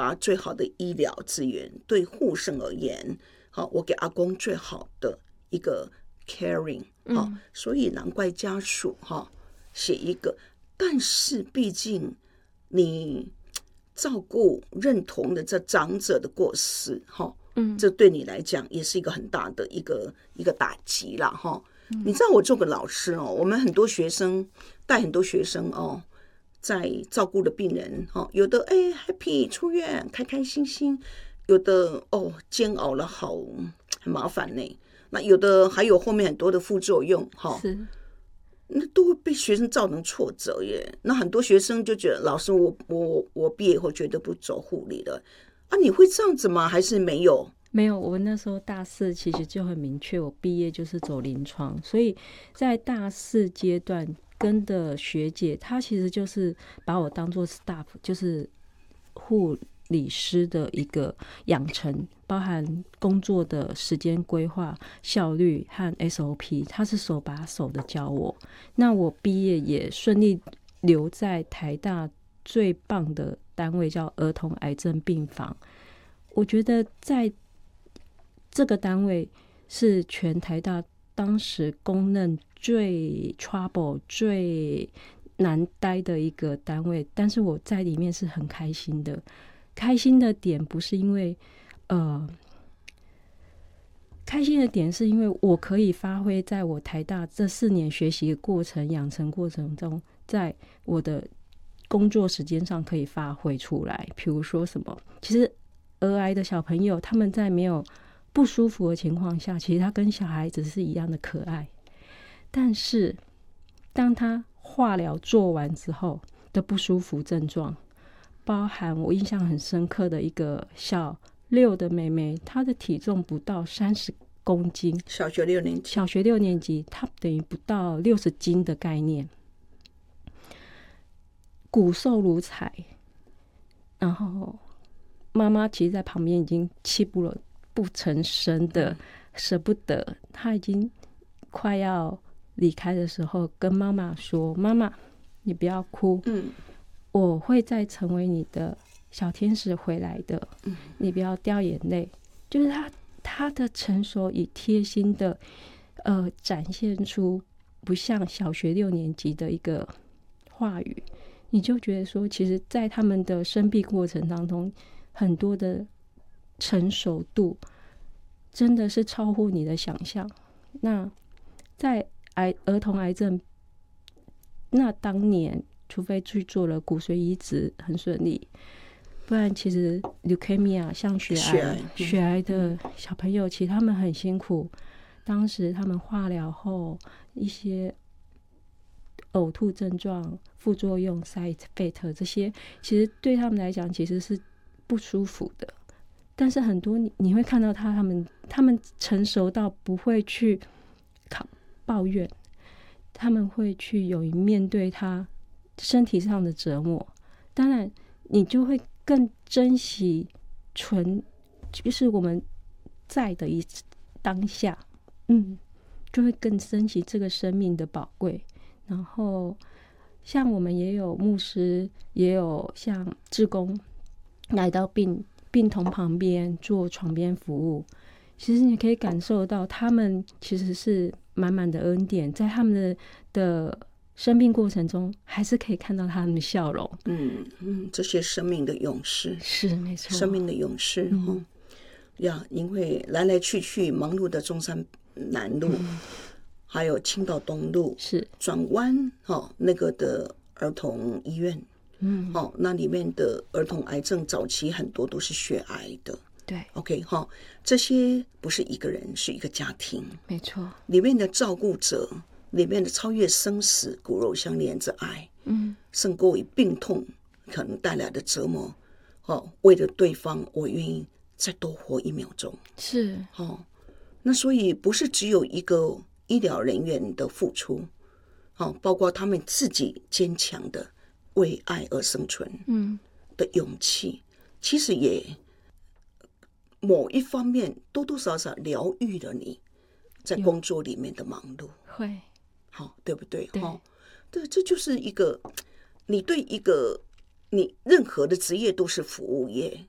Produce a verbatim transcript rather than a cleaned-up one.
把最好的医疗资源，对护生而言，好，我给阿公最好的一个 caring，好， 嗯， 所以难怪家属哈写一个，但是毕竟你照顾认同的这长者的过世哈， 嗯， 这对你来讲也是一个很大的一个一个打击啦哈。你知道我做个老师哦，我们很多学生带很多学生哦，在照顾的病人哦，有的哎 happy 出院开开心心，有的哦煎熬了好很麻烦呢。那有的还有后面很多的副作用哈， 是， 那都会被学生造成挫折耶。那很多学生就觉得老师我我我毕业后绝对不走护理了啊，你会这样子吗？还是没有？ 没有，我那时候大四其实就很明确，我毕业就是走临床，所以在大四阶段跟的学姐，她其实就是把我当做 staff， 就是护理师的一个养成，包含工作的时间规划、效率和 S O P， 她是手把手的教我。那我毕业也顺利留在台大最棒的单位，叫儿童癌症病房。我觉得在这个单位是全台大当时公认最 trouble 最难待的一个单位，但是我在里面是很开心的。开心的点不是因为呃，开心的点是因为我可以发挥在我台大这四年学习的过程、养成过程中，在我的工作时间上可以发挥出来。比如说什么，其实儿癌的小朋友他们在没有不舒服的情况下，其实他跟小孩子是一样的可爱，但是当他化疗做完之后的不舒服症状，包含我印象很深刻的一个小六的妹妹，她的体重不到三十公斤， 小学六年级， 小学六年级，她等于不到六十斤的概念，骨瘦如柴，然后妈妈其实在旁边已经泣不了不成声的舍不得，她已经快要离开的时候跟妈妈说，妈妈你不要哭， 嗯， 我会再成为你的小天使回来的，嗯，你不要掉眼泪。就是他他的成熟与贴心的呃展现出不像小学六年级的一个话语，你就觉得说其实在他们的生病过程当中很多的成熟度真的是超乎你的想象。那在癌儿童癌症，那当年除非去做了骨髓移植很顺利，不然其实 leukemia 像血癌血癌的小朋友，其实他们很辛苦。当时他们化疗后一些呕吐症状、副作用、side effect 这些，其实对他们来讲其实是不舒服的。但是很多 你, 你会看到他他们他们成熟到不会去抱怨，他们会去勇于面对他身体上的折磨。当然你就会更珍惜纯就是我们在的一当下，嗯，就会更珍惜这个生命的宝贵。然后像我们也有牧师，也有像志工来到病病童旁边做床边服务，其实你可以感受到他们其实是满满的恩典，在他们的的生病过程中还是可以看到他们的笑容。 嗯嗯，这些生命的勇士， 是没错， 生命的勇士，嗯、哦、呀，因为来来去去忙碌的中山南路、嗯、还有青岛东路是转弯、哦、那个的儿童医院，嗯，哦，那里面的儿童癌症早期很多都是血癌的， 对 ，OK 哈、哦，这些不是一个人，是一个家庭， 没错， 里面的照顾者，里面的超越生死，骨肉相连之爱，嗯，胜过于病痛可能带来的折磨，哦，为了对方，我愿意再多活一秒钟， 是， 哦，那所以不是只有一个医疗人员的付出，哦，包括他们自己坚强的为爱而生存，嗯，的勇气，其实也某一方面多多少少疗愈了你在工作里面的忙碌， 会， 好，对不对？ 对， 对，这就是一个你对一个你任何的职业都是服务业，